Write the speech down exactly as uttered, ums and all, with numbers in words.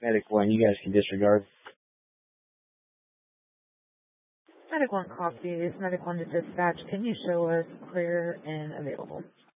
Medic one, you guys can disregard. Medic one copies. Medic one to dispatch. Can you show us clear and available?